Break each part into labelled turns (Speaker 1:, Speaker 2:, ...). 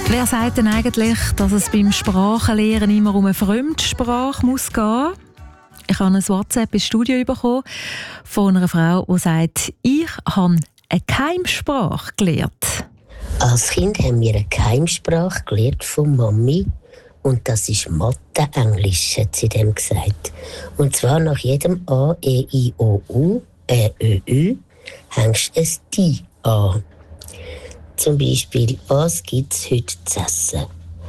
Speaker 1: Wer sagt denn eigentlich, dass es beim Sprachenlernen immer um eine Fremdsprache muss gehen? Ich habe ein WhatsApp ins Studio bekommen von einer Frau, die sagt, ich habe eine Keimsprache gelernt.
Speaker 2: Als Kind haben wir eine Keimsprache gelernt von Mami. Und das ist Mathe-Englisch, hat sie dem gesagt. Und zwar nach jedem A, E, I, O, U, Ö, Ü, hängst du ein «di» an. Zum Beispiel, was gibt es heute zu essen?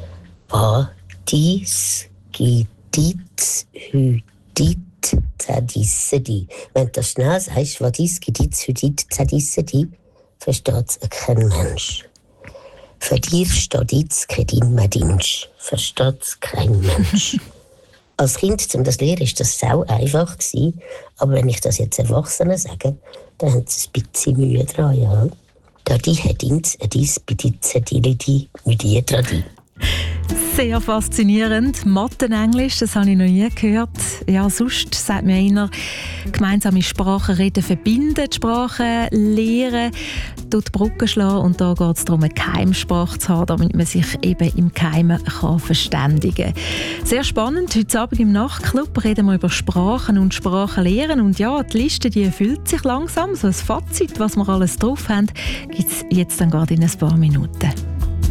Speaker 2: Dies, Giditz, Hüdit, Zadissedi. Wenn du das schnell sagst, Vadis, Giditz, Hüdit, Zadissedi, versteht es kein Mensch. Für dich steht jetzt kein Mensch. Versteht es kein Mensch. Als Kind, um das zu lernen, war das sau einfach. Aber wenn ich das jetzt Erwachsenen sage, dann haben sie ein bisschen Mühe dran. Ja. Da die hat ins, dies, beditze, die, mit jeder die.
Speaker 1: Sehr faszinierend. Mathe-Englisch, das habe ich noch nie gehört. Ja, sonst sagt mir einer, gemeinsame Sprachen reden verbinden, die Sprachen lehren, die Brücken schlagen. Und da geht es darum, eine Keimsprache zu haben, damit man sich eben im Geheimen verständigen kann. Sehr spannend. Heute Abend im Nachtclub reden wir über Sprachen und Sprachenlehren. Und ja, die Liste die erfüllt sich langsam. So ein Fazit, was wir alles drauf haben, gibt es jetzt dann gerade in ein paar Minuten.